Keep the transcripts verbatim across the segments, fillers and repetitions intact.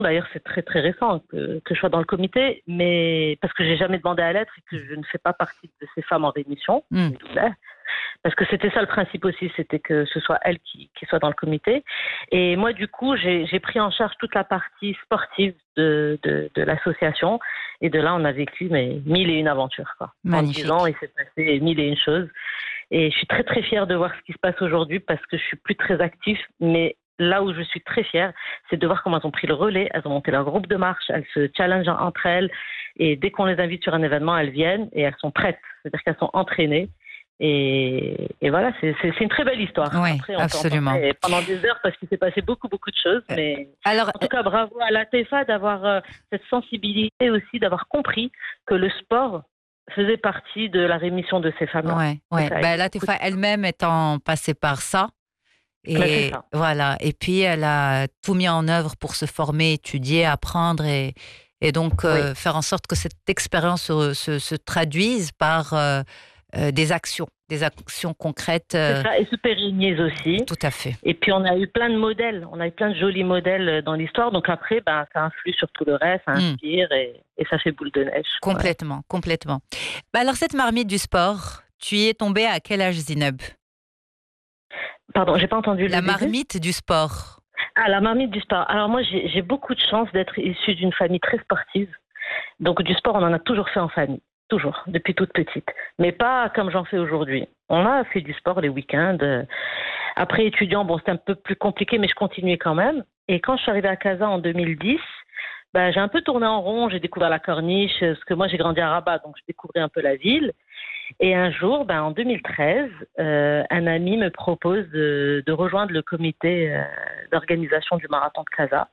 D'ailleurs, c'est très très récent que, que je sois dans le comité, mais parce que j'ai jamais demandé à l'être et que je ne fais pas partie de ces femmes en rémission. Mm. Parce que c'était ça le principe aussi, c'était que ce soit elle qui, qui soit dans le comité. Et moi, du coup, j'ai, j'ai pris en charge toute la partie sportive de, de, de l'association. Et de là, on a vécu mais, mille et une aventures. Quoi. Magnifique. En dix ans, il s'est passé mille et une choses. Et je suis très très fière de voir ce qui se passe aujourd'hui parce que je suis plus très active, mais là où je suis très fière, c'est de voir comment elles ont pris le relais, elles ont monté leur groupe de marche, elles se challengent entre elles, et dès qu'on les invite sur un événement, elles viennent et elles sont prêtes, c'est-à-dire qu'elles sont entraînées. Et, et voilà, c'est, c'est, c'est une très belle histoire. Oui, Après, on absolument. peut en parler pendant des heures parce qu'il s'est passé beaucoup, beaucoup de choses. Mais Alors, en tout cas, bravo à la T F A d'avoir euh, cette sensibilité aussi, d'avoir compris que le sport faisait partie de la rémission de ces femmes-là. ouais, ouais. Ben, la T F A elle-même étant passée par ça. Et Ben, c'est ça. voilà. Et puis, elle a tout mis en œuvre pour se former, étudier, apprendre et, et donc euh, Oui. faire en sorte que cette expérience se, se, se traduise par euh, euh, des actions, des actions concrètes. Euh, C'est ça, et se pérennise aussi. Tout à fait. Et puis, on a eu plein de modèles. On a eu plein de jolis modèles dans l'histoire. Donc après, ben, ça influe sur tout le reste, ça inspire mm. et, et ça fait boule de neige. Complètement, ouais. complètement. Ben alors, cette marmite du sport, tu y es tombée à quel âge, Zineb ? Pardon, j'ai pas entendu le La début. marmite du sport. Ah, la marmite du sport. Alors moi, j'ai, j'ai beaucoup de chance d'être issue d'une famille très sportive. Donc du sport, on en a toujours fait en famille. Toujours, depuis toute petite. Mais pas comme j'en fais aujourd'hui. On a fait du sport les week-ends. Après étudiant, bon, c'était un peu plus compliqué, mais je continuais quand même. Et quand je suis arrivée à Casa en deux mille dix, ben, j'ai un peu tourné en rond. J'ai découvert la Corniche, parce que moi, j'ai grandi à Rabat, donc je découvrais un peu la ville. Et un jour, ben, en deux mille treize, euh, un ami me propose de, de rejoindre le comité euh, d'organisation du marathon de Casa.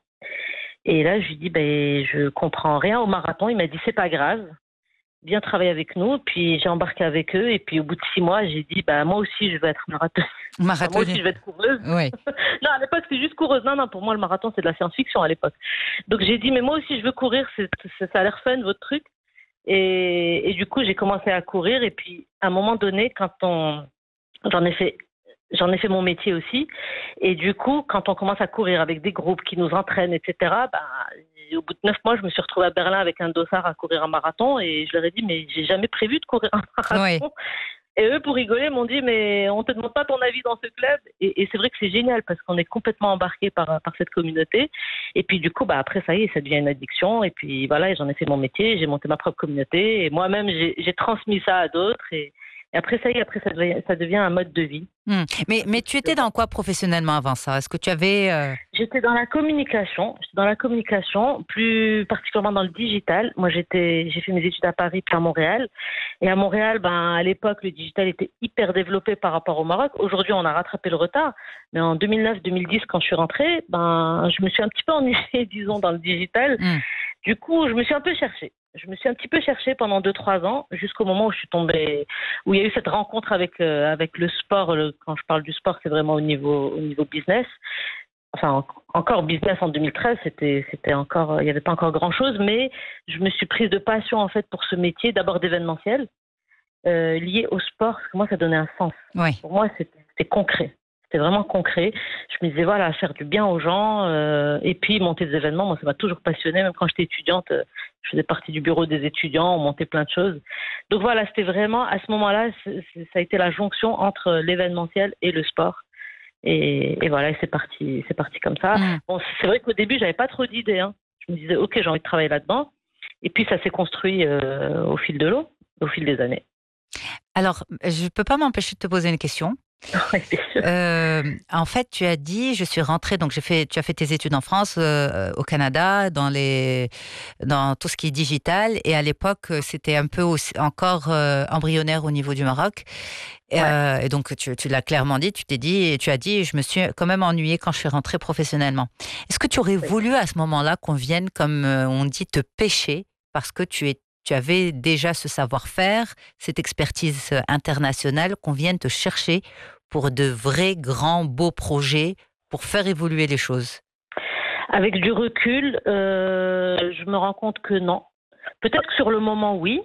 Et là, je lui dis, ben, je comprends rien au marathon. Il m'a dit, c'est pas grave, viens travailler avec nous. Puis j'ai embarqué avec eux. Et puis au bout de six mois, j'ai dit, ben, moi aussi, je veux être marathoniste. Enfin, moi aussi, je veux être coureuse. Oui. Non, à l'époque, c'était juste coureuse. Non, non, pour moi, le marathon, c'est de la science-fiction à l'époque. Donc j'ai dit, mais moi aussi, je veux courir. C'est, c'est, ça a l'air fun, votre truc. Et, et du coup, j'ai commencé à courir. Et puis, à un moment donné, quand on, j'en ai fait, j'en ai fait mon métier aussi. Et du coup, quand on commence à courir avec des groupes qui nous entraînent, et cetera, bah, au bout de neuf mois, je me suis retrouvée à Berlin avec un dossard à courir un marathon. Et je leur ai dit, mais j'ai jamais prévu de courir un marathon. Oui. Et eux, pour rigoler, m'ont dit, mais on te demande pas ton avis dans ce club. Et, et c'est vrai que c'est génial parce qu'on est complètement embarqué par, par cette communauté. Et puis, du coup, bah, après, ça y est, ça devient une addiction. Et puis, voilà, j'en ai fait mon métier, j'ai monté ma propre communauté. Et moi-même, j'ai, j'ai transmis ça à d'autres. Et, et après, ça y est, après, ça devient, ça devient un mode de vie. Mmh. Mais, mais tu étais dans quoi professionnellement avant ça ? Est-ce que tu avais... Euh... J'étais dans la communication. J'étais dans la communication, plus particulièrement dans le digital. Moi, j'étais, j'ai fait mes études à Paris puis à Montréal. Et à Montréal, ben, à l'époque, le digital était hyper développé par rapport au Maroc. Aujourd'hui, on a rattrapé le retard. Mais en deux mille neuf deux mille dix, quand je suis rentrée, ben, je me suis un petit peu ennuyée, disons, dans le digital. Mmh. Du coup, je me suis un peu cherchée. Je me suis un petit peu cherchée pendant deux trois ans, jusqu'au moment où je suis tombée, où il y a eu cette rencontre avec, euh, avec le sport. Le, quand je parle du sport, c'est vraiment au niveau, au niveau business. Enfin, en, encore business en deux mille treize, c'était, c'était encore, il n'y avait pas encore grand-chose, mais je me suis prise de passion, en fait, pour ce métier, d'abord d'événementiel, euh, lié au sport, parce que moi, ça donnait un sens. Oui. Pour moi, c'était, c'était concret. C'était vraiment concret. Je me disais, voilà, faire du bien aux gens, euh, et puis monter des événements, moi, ça m'a toujours passionné. Même quand j'étais étudiante, euh, je faisais partie du bureau des étudiants, on montait plein de choses. Donc voilà, c'était vraiment, à ce moment-là, c'est, c'est, ça a été la jonction entre l'événementiel et le sport. Et, et voilà, et c'est parti, c'est parti comme ça. Mmh. Bon, c'est vrai qu'au début, j'avais pas trop d'idées, hein. Je me disais, ok, j'ai envie de travailler là-dedans. Et puis, ça s'est construit euh, au fil de l'eau, au fil des années. Alors, je ne peux pas m'empêcher de te poser une question. Oui, bien sûr. Euh, en fait, tu as dit, je suis rentrée, donc j'ai fait, tu as fait tes études en France, euh, au Canada, dans les, dans tout ce qui est digital, et à l'époque, c'était un peu aussi, encore euh, embryonnaire au niveau du Maroc. Ouais. Euh, et donc, tu, tu l'as clairement dit, tu t'es dit, et tu as dit, je me suis quand même ennuyée quand je suis rentrée professionnellement. Est-ce que tu aurais oui. voulu à ce moment-là qu'on vienne, comme on dit, te pêcher parce que tu es Tu avais déjà ce savoir-faire, cette expertise internationale, qu'on vienne te chercher pour de vrais, grands, beaux projets, pour faire évoluer les choses? Avec du recul, euh, je me rends compte que non. Peut-être que sur le moment, oui.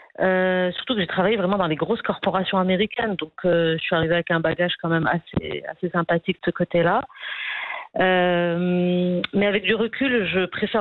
Euh, surtout que j'ai travaillé vraiment dans les grosses corporations américaines. Donc, euh, je suis arrivée avec un bagage quand même assez, assez sympathique de ce côté-là. Euh, mais avec du recul, je préfère